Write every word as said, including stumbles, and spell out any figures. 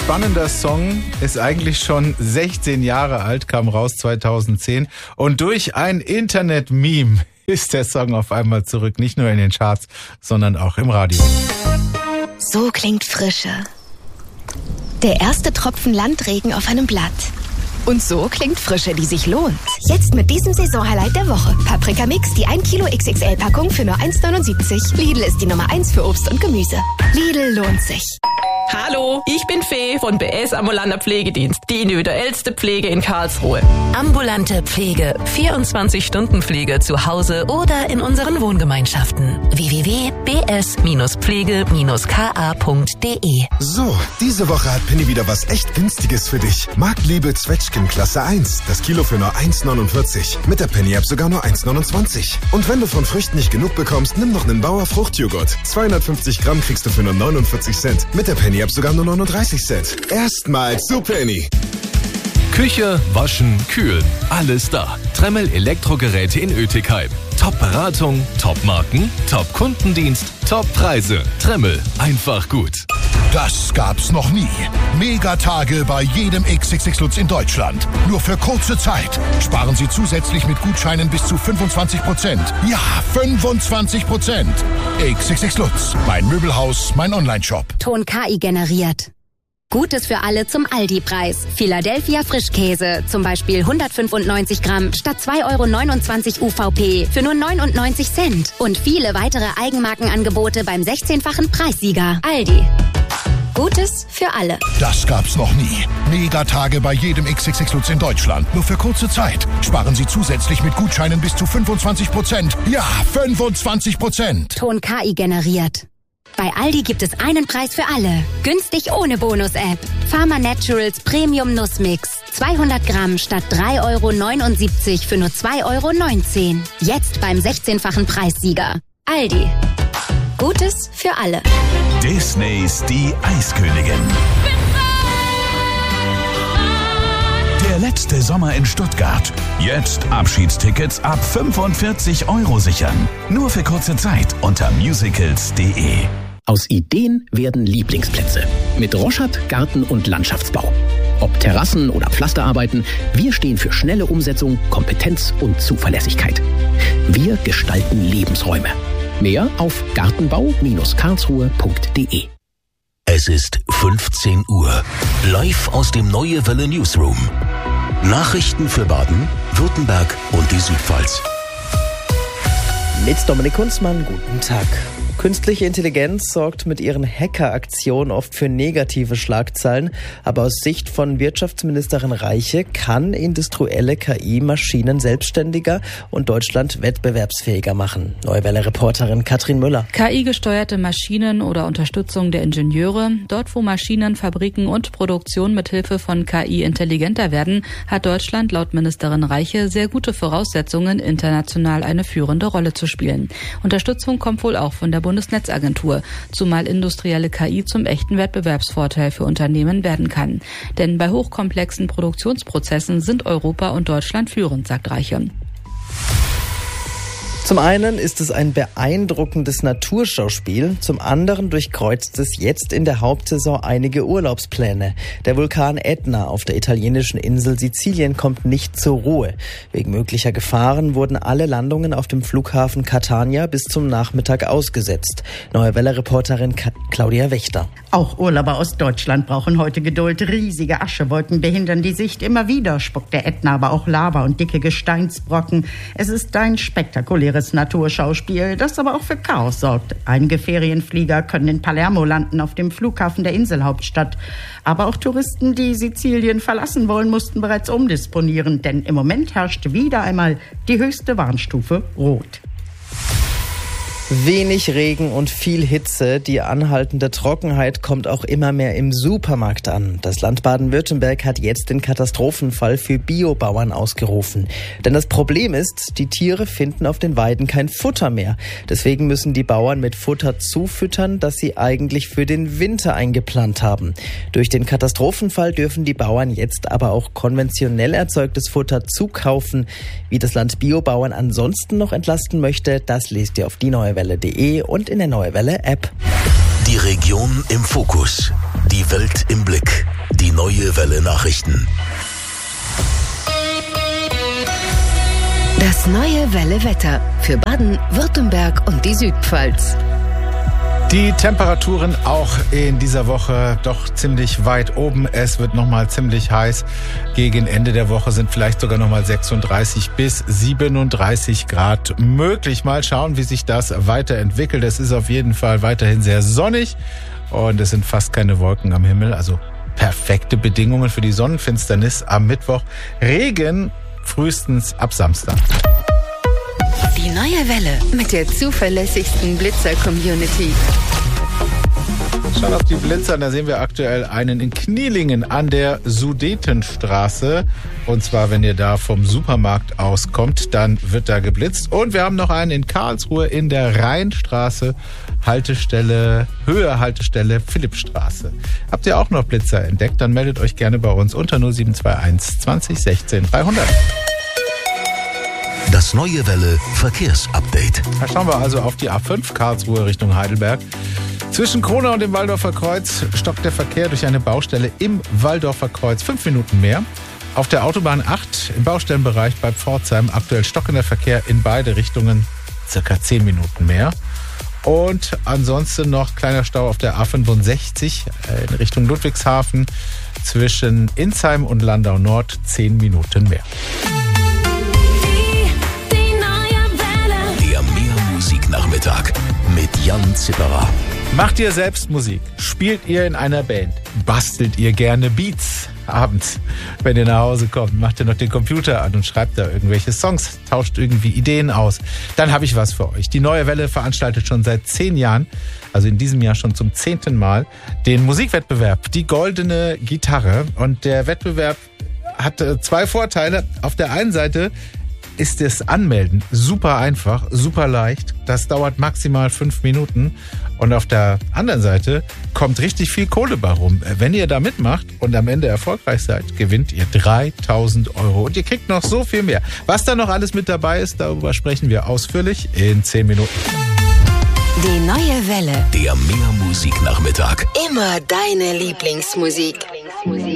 Spannender Song, ist eigentlich schon sechzehn Jahre alt, kam raus zweitausendzehn und durch ein Internet-Meme ist der Song auf einmal zurück, nicht nur in den Charts, sondern auch im Radio. So klingt Frische. Der erste Tropfen Landregen auf einem Blatt. Und so klingt Frische, die sich lohnt. Jetzt mit diesem Saisonhighlight der Woche. Paprika Mix, die ein Kilo X X L-Packung für nur eins neunundsiebzig. Lidl ist die Nummer eins für Obst und Gemüse. Lidl lohnt sich. Hallo, ich bin Fee von B S Ambulanter Pflegedienst, die individuellste Pflege in Karlsruhe. Ambulante Pflege, vierundzwanzig Stunden Pflege zu Hause oder in unseren Wohngemeinschaften. w w w punkt b s pflege k a punkt d e. So, diese Woche hat Penny wieder was echt Günstiges für dich. Marktliebe Zwetschgen Klasse eins, das Kilo für nur eins neunundvierzig. Mit der Penny-App sogar nur eins neunundzwanzig. Und wenn du von Früchten nicht genug bekommst, nimm noch einen Bauer Fruchtjoghurt. zweihundertfünfzig Gramm kriegst du für nur neunundvierzig Cent. Mit der Penny Penny-App sogar nur neununddreißig Cent. Erstmals zu Penny. Küche, Waschen, Kühlen, alles da. Tremmel Elektrogeräte in Oetikheim. Top-Beratung, Top-Marken, Top-Kundendienst, Top-Preise. Tremmel, einfach gut. Das gab's noch nie. Megatage bei jedem X X X Lutz in Deutschland. Nur für kurze Zeit. Sparen Sie zusätzlich mit Gutscheinen bis zu fünfundzwanzig Prozent. Ja, fünfundzwanzig Prozent. X X X Lutz, mein Möbelhaus, mein Onlineshop. Ton K I generiert. Gutes für alle zum Aldi-Preis. Philadelphia Frischkäse, zum Beispiel hundertfünfundneunzig Gramm statt zwei Euro neunundzwanzig U V P für nur neunundneunzig Cent. Und viele weitere Eigenmarkenangebote beim sechzehnfachen Preissieger. Aldi. Gutes für alle. Das gab's noch nie. Megatage bei jedem X X X Lutz in Deutschland. Nur für kurze Zeit. Sparen Sie zusätzlich mit Gutscheinen bis zu fünfundzwanzig Prozent. Ja, fünfundzwanzig Prozent. Ton K I generiert. Bei Aldi gibt es einen Preis für alle. Günstig ohne Bonus-App. Pharma Naturals Premium Nussmix. zweihundert Gramm statt drei Euro neunundsiebzig für nur zwei Euro neunzehn. Jetzt beim sechzehnfachen Preissieger. Aldi. Gutes für alle. Disneys Die Eiskönigin. Der letzte Sommer in Stuttgart. Jetzt Abschiedstickets ab fünfundvierzig Euro sichern. Nur für kurze Zeit unter musicals punkt de. Aus Ideen werden Lieblingsplätze. Mit Roschert Garten- und Landschaftsbau. Ob Terrassen oder Pflasterarbeiten, wir stehen für schnelle Umsetzung, Kompetenz und Zuverlässigkeit. Wir gestalten Lebensräume. Mehr auf gartenbau karlsruhe punkt de. Es ist fünfzehn Uhr. Live aus dem Neue Welle Newsroom. Nachrichten für Baden, Württemberg und die Südpfalz. Mit Dominik Kunzmann, guten Tag. Künstliche Intelligenz sorgt mit ihren Hackeraktionen oft für negative Schlagzeilen, aber aus Sicht von Wirtschaftsministerin Reiche kann industrielle K I Maschinen selbstständiger und Deutschland wettbewerbsfähiger machen. Neue Welle-Reporterin Katrin Müller. K I-gesteuerte Maschinen oder Unterstützung der Ingenieure. Dort, wo Maschinen, Fabriken und Produktion mithilfe von K I intelligenter werden, hat Deutschland laut Ministerin Reiche sehr gute Voraussetzungen, international eine führende Rolle zu spielen. Unterstützung kommt wohl auch von der Bundesnetzagentur, zumal industrielle K I zum echten Wettbewerbsvorteil für Unternehmen werden kann. Denn bei hochkomplexen Produktionsprozessen sind Europa und Deutschland führend, sagt Reiche. Zum einen ist es ein beeindruckendes Naturschauspiel, zum anderen durchkreuzt es jetzt in der Hauptsaison einige Urlaubspläne. Der Vulkan Ätna auf der italienischen Insel Sizilien kommt nicht zur Ruhe. Wegen möglicher Gefahren wurden alle Landungen auf dem Flughafen Catania bis zum Nachmittag ausgesetzt. Neue Welle-Reporterin Ka- Claudia Wächter. Auch Urlauber aus Deutschland brauchen heute Geduld. Riesige Aschewolken behindern die Sicht. Immer wieder spuckt der Ätna aber auch Lava und dicke Gesteinsbrocken. Es ist ein spektakuläres Naturschauspiel, das aber auch für Chaos sorgt. Einige Ferienflieger können in Palermo landen, auf dem Flughafen der Inselhauptstadt. Aber auch Touristen, die Sizilien verlassen wollen, mussten bereits umdisponieren, denn im Moment herrscht wieder einmal die höchste Warnstufe Rot. Wenig Regen und viel Hitze. Die anhaltende Trockenheit kommt auch immer mehr im Supermarkt an. Das Land Baden-Württemberg hat jetzt den Katastrophenfall für Biobauern ausgerufen. Denn das Problem ist, die Tiere finden auf den Weiden kein Futter mehr. Deswegen müssen die Bauern mit Futter zufüttern, das sie eigentlich für den Winter eingeplant haben. Durch den Katastrophenfall dürfen die Bauern jetzt aber auch konventionell erzeugtes Futter zukaufen. Wie das Land Biobauern ansonsten noch entlasten möchte, das lest ihr auf die Neue Welle punkt de und in der Neue Welle App. Die Region im Fokus. Die Welt im Blick. neue Welle Nachrichten. Das neue Welle Wetter für Baden, Württemberg und die Südpfalz. Die Temperaturen auch in dieser Woche doch ziemlich weit oben. Es wird nochmal ziemlich heiß. Gegen Ende der Woche sind vielleicht sogar nochmal sechsunddreißig bis siebenunddreißig Grad möglich. Mal schauen, wie sich das weiterentwickelt. Es ist auf jeden Fall weiterhin sehr sonnig und es sind fast keine Wolken am Himmel. Also perfekte Bedingungen für die Sonnenfinsternis am Mittwoch. Regen frühestens ab Samstag. Die neue Welle mit der zuverlässigsten Blitzer-Community. Schauen auf die Blitzer, da sehen wir aktuell einen in Knielingen an der Sudetenstraße. Und zwar, wenn ihr da vom Supermarkt auskommt, dann wird da geblitzt. Und wir haben noch einen in Karlsruhe in der Rheinstraße, Haltestelle, Höhe Haltestelle Philippstraße. Habt ihr auch noch Blitzer entdeckt? Dann meldet euch gerne bei uns unter null sieben zwei eins zwanzig sechzehn dreihundert. Das neue Welle Verkehrsupdate. Da schauen wir also auf die A fünf Karlsruhe Richtung Heidelberg. Zwischen Kronau und dem Walldorfer Kreuz stockt der Verkehr durch eine Baustelle im Walldorfer Kreuz fünf Minuten mehr. Auf der Autobahn acht im Baustellenbereich bei Pforzheim aktuell stockender Verkehr in beide Richtungen circa zehn Minuten mehr. Und ansonsten noch kleiner Stau auf der A fünfundsechzig in Richtung Ludwigshafen zwischen Insheim und Landau Nord zehn Minuten mehr. Musiknachmittag mit Jan Zipperer. Macht ihr selbst Musik? Spielt ihr in einer Band? Bastelt ihr gerne Beats? Abends, wenn ihr nach Hause kommt, macht ihr noch den Computer an und schreibt da irgendwelche Songs, tauscht irgendwie Ideen aus. Dann habe ich was für euch. Die Neue Welle veranstaltet schon seit zehn Jahren, also in diesem Jahr schon zum zehnten Mal, den Musikwettbewerb Die Goldene Gitarre. Und der Wettbewerb hat zwei Vorteile. Auf der einen Seite ist das Anmelden super einfach, super leicht. Das dauert maximal fünf Minuten. Und auf der anderen Seite kommt richtig viel Kohle bei rum. Wenn ihr da mitmacht und am Ende erfolgreich seid, gewinnt ihr dreitausend Euro. Und ihr kriegt noch so viel mehr. Was da noch alles mit dabei ist, darüber sprechen wir ausführlich in zehn Minuten. Die neue Welle. Der Mehr Musik Nachmittag. Immer deine Lieblingsmusik. Musik.